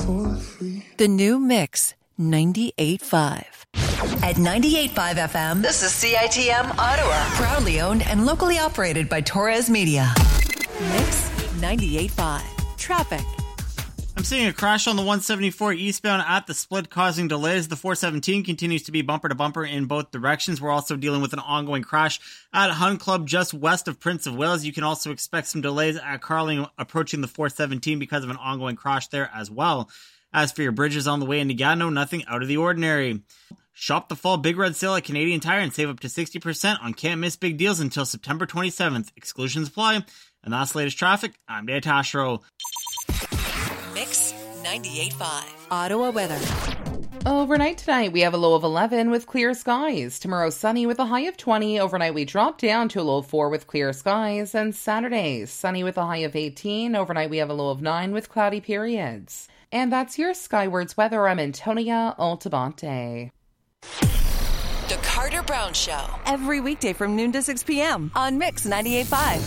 The new Mix 98.5. At 98.5 FM, this is CITM Ottawa. Proudly owned and locally operated by Torres Media. Mix 98.5. Traffic. I'm seeing a crash on the 174 eastbound at the split, causing delays. The 417 continues to be bumper to bumper in both directions. We're also dealing with an ongoing crash at Hun Club just west of Prince of Wales. You can also expect some delays at Carling approaching the 417 because of an ongoing crash there as well. As for your bridges on the way into Gatineau, nothing out of the ordinary. Shop the fall Big Red Sale at Canadian Tire and save up to 60% on can't miss big deals until September 27th. Exclusions apply. And that's the latest traffic. I'm Dave Tashro. Mix 98.5. Ottawa weather. Overnight tonight, we have a low of 11 with clear skies. Tomorrow, sunny with a high of 20. Overnight, we drop down to a low of 4 with clear skies. And Saturday, sunny with a high of 18. Overnight, we have a low of 9 with cloudy periods. And that's your Skywards weather. I'm Antonia Altabante. The Carter Brown Show. Every weekday from noon to 6 p.m. on Mix 98.5.